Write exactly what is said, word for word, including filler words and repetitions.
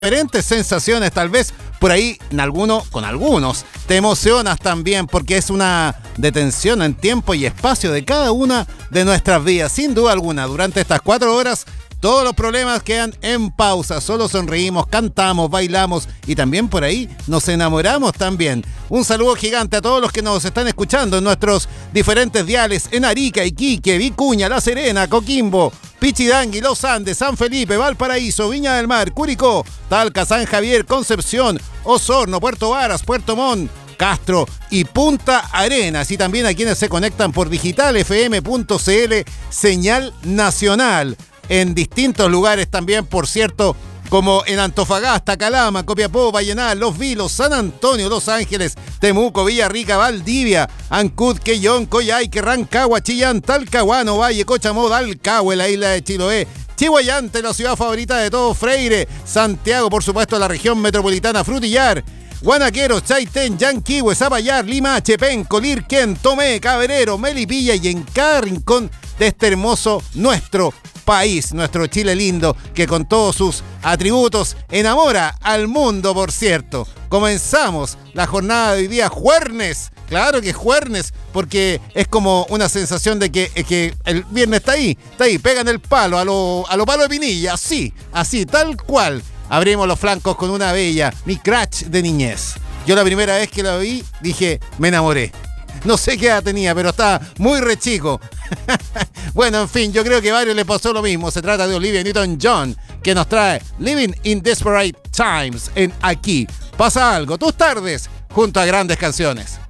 diferentes sensaciones, tal vez por ahí en alguno, con algunos te emocionas también porque es una detención en tiempo y espacio de cada una de nuestras vidas, sin duda alguna. Durante estas cuatro horas todos los problemas quedan en pausa, solo sonreímos, cantamos, bailamos y también por ahí nos enamoramos también. Un saludo gigante a todos los que nos están escuchando en nuestros diferentes diales en Arica, Iquique, Vicuña, La Serena, Coquimbo, Pichidangui, Los Andes, San Felipe, Valparaíso, Viña del Mar, Curicó, Talca, San Javier, Concepción, Osorno, Puerto Varas, Puerto Montt, Castro y Punta Arenas, y también a quienes se conectan por digital f m punto c l, señal nacional, en distintos lugares también, por cierto, como en Antofagasta, Calama, Copiapó, Vallenar, Los Vilos, San Antonio, Los Ángeles, Temuco, Villarrica, Valdivia, Ancud, Quellón, Coyhaique, Rancagua, Chillán, Talcahuano, Valle, Cochamó, Dalcahue, la isla de Chiloé, Chihuayante, la ciudad favorita de todos, Freire, Santiago, por supuesto, la región metropolitana, Frutillar, Guanaqueros, Chaitén, Yanquihue, Zapallar, Limache, Penco, Lirquén, Tomé, Cabrero, Melipilla y en cada rincón de este hermoso nuestro país, nuestro Chile lindo, que con todos sus atributos enamora al mundo, por cierto. Comenzamos la jornada de hoy día, jueves, claro que jueves, porque es como una sensación de que, que el viernes está ahí, está ahí, pegan el palo, a lo, a lo palo de Pinilla, así, así, tal cual. Abrimos los flancos con una bella, mi crush de niñez. Yo la primera vez que la vi, dije, me enamoré. No sé qué edad tenía, pero estaba muy re chico. Bueno, en fin, yo creo que a varios le pasó lo mismo. Se trata de Olivia Newton-John, que nos trae Living in Desperate Times en Aquí Pasa Algo. Tus tardes junto a grandes canciones.